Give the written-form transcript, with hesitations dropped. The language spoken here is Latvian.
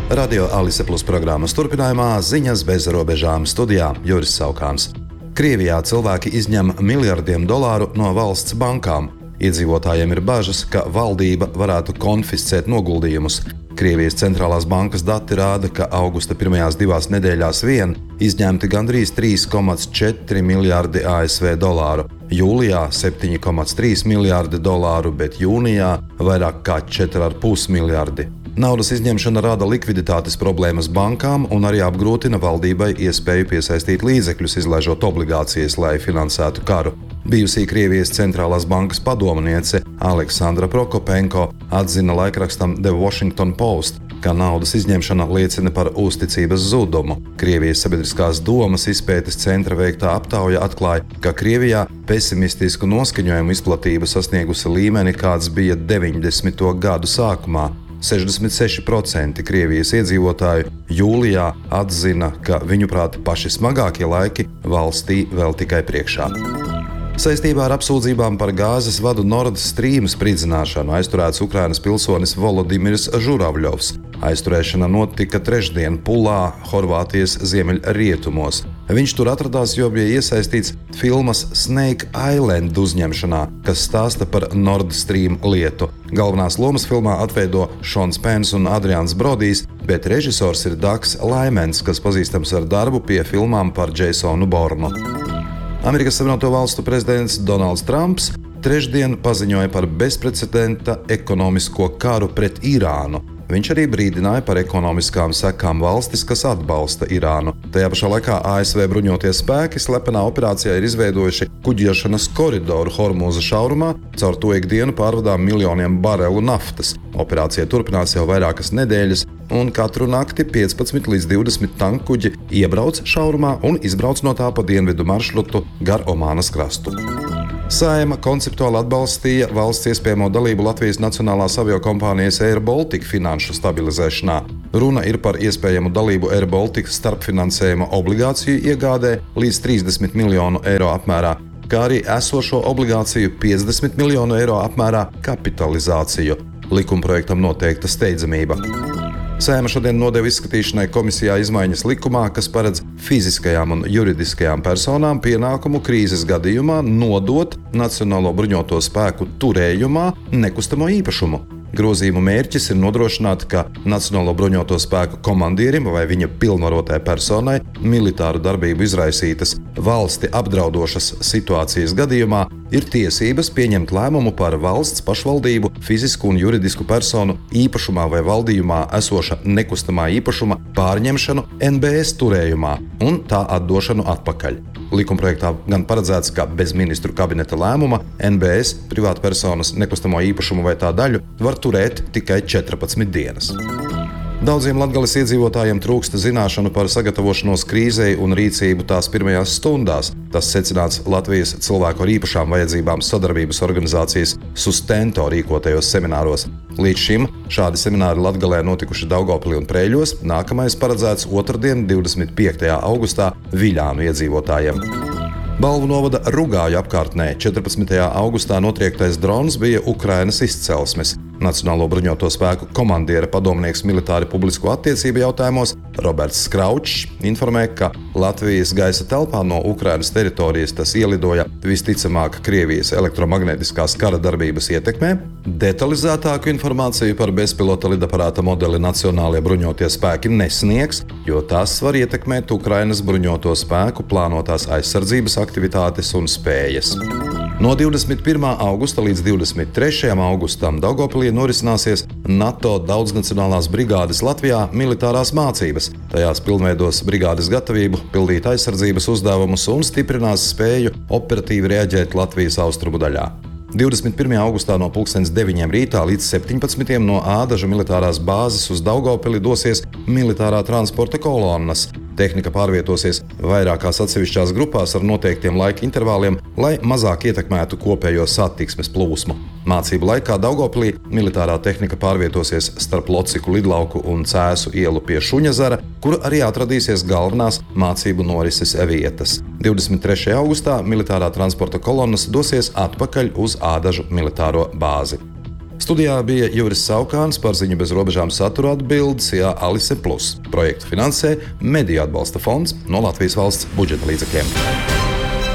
Radio Alise Plus programmas turpinājumā ziņas bez robežām studijā Juris Saukāns. Krievijā cilvēki izņem miljardiem dolāru no valsts bankām. Iedzīvotājiem ir bažas, ka valdība varētu konfiscēt noguldījumus. Krievijas centrālās bankas dati rāda, ka augusta pirmajās 2 nedēļās vien izņemti gandrīz 3,4 miljārdi ASV dolāru, jūlijā 7,3 miljārdi dolāru, bet jūnijā vairāk kā 4,5 miljārdi. Naudas izņemšana rada likviditātes problēmas bankām un arī apgrūtina valdībai iespēju piesaistīt līdzekļus, izlaižot obligācijas, lai finansētu karu. Bijusī Krievijas centrālās bankas padomniece Aleksandra Prokopenko atzina laikrakstam The Washington Post, ka naudas izņemšana liecina par uzticības zudumu. Krievijas sabiedriskās domas izpētes centra veiktā aptauja atklāja, ka Krievijā pesimistisku noskaņojumu izplatība sasniegusi līmeni, kāds bija 90. gadu sākumā. 66% Krievijas iedzīvotāju jūlijā atzina, ka viņuprāt paši smagākie laiki valstī vēl tikai priekšā. Saistībā ar apsūdzībām par gāzes vadu Nord Stream spridzināšanu aizturēts Ukrainas pilsonis Volodimirs Žuravļovs. Aizturēšana notika trešdien Pulā, Horvātijas ziemeļrietumos. Viņš tur atradās, jo bija iesaistīts filmas Snake Island uzņemšanā, kas stāsta par Nord Stream lietu. Galvenās lomas filmā atveido Šons Pens un Adrians Brodijs, bet režisors ir Dags Laimens, kas pazīstams ar darbu pie filmām par Jasonu Bornu. Amerikas Savienoto Valstu prezidents Donalds Trumps trešdien paziņoja par bezprecedenta ekonomisko karu pret Irānu. Viņš arī brīdināja par ekonomiskām sekām valstis, kas atbalsta Irānu. Tajā pašā laikā ASV bruņotie spēki slepenā operācijā ir izveidojuši kuģošanas koridoru Hormūza šaurumā, caur to ikdienu pārvadām miljoniem barelu naftas. Operācija turpinās jau vairākas nedēļas, un katru nakti 15 līdz 20 tankkuģi iebrauc šaurumā un izbrauc no tā pa dienvidu maršrutu gar Omānas krastu. Saeima konceptuāli atbalstīja valsts iespējamo dalību Latvijas nacionālās aviokompānijas Air Baltica finanšu stabilizēšanā. Runa ir par iespējamu dalību Air Baltica starpfinansējuma obligāciju iegādē līdz 30 miljonu eiro apmērā, kā arī esošo obligāciju 50 miljonu eiro apmērā kapitalizāciju. Likumprojektam noteikta steidzamība. Saeima šodien nodeva izskatīšanai komisijā izmaiņas likumā, kas paredz fiziskajām un juridiskajām personām pienākumu krīzes gadījumā nodot Nacionālo bruņoto spēku turējumā nekustamo īpašumu. Grozījumu mērķis ir nodrošināt, ka Nacionālo bruņoto spēku komandierim vai viņa pilnvarotai personai militāru darbību izraisītas valsti apdraudošas situācijas gadījumā ir tiesības pieņemt lēmumu par valsts pašvaldību, fizisku un juridisku personu īpašumā vai valdījumā esoša nekustamā īpašuma pārņemšanu NBS turējumā un tā atdošanu atpakaļ. Likumprojektā gan paredzēts, ka bez ministru kabineta lēmuma NBS privātpersonas nekustamo īpašumu vai tā daļu var turēt tikai 14 dienas. Daudziem Latgales iedzīvotājiem trūksta zināšanu par sagatavošanos krīzei un rīcību tās pirmajās stundās. Tas secināts Latvijas cilvēku ar īpašām vajadzībām sadarbības organizācijas Sustento rīkotajos semināros. Līdz šim šādi semināri Latgalē notikuši Daugavpilī un Preiļos, nākamais paredzēts otrdien, 25. augustā Viļānu iedzīvotājiem. Balvu novada Rugāju apkārtnē 14. augustā notriektais drons bija Ukrainas izcelsmes. Nacionālo bruņoto spēku komandiera padomnieks militāri publisko attiecību jautājumos Roberts Skraučs informē, ka Latvijas gaisa telpā no Ukrainas teritorijas tas ielidoja visticamāk Krievijas elektromagnētiskās kara darbības ietekmē. Detalizētāku informāciju par bezpilota lidaparāta modeli Nacionālie bruņotie spēki nesniegs, jo tas var ietekmēt Ukrainas bruņoto spēku plānotās aizsardzības aktivitātes un spējas. No 21. augusta līdz 23. augustam Daugavpilī norisināsies NATO daudznacionālās brigādes Latvijā militārās mācības. Tajās pilnveidos brigādes gatavību, pildīt aizsardzības uzdevumus un stiprinās spēju operatīvi reaģēt Latvijas austrumu daļā. 21. augustā no 9:00 rītā līdz 17:00 no Ādažu militārās bāzes uz Daugavpili dosies militārā transporta kolonnas. Tehnika pārvietosies vairākās atsevišķās grupās ar noteiktiem laika intervāliem, lai mazāk ietekmētu kopējo satiksmes plūsmu. Mācību laikā Daugavpilī militārā tehnika pārvietosies starp Lociku lidlauku un Cēsu ielu pie Šuņazara, kur arī atradīsies galvenās mācību norises vietas. 23. augustā militārā transporta kolonnas dosies atpakaļ uz Ādažu militāro bāzi. Studijā bija Juris Saukāns, par ziņu bez robežām satura atbildes Alise Plus. Projektu finansē Mediju atbalsta fonds no Latvijas valsts budžeta līdzekļiem.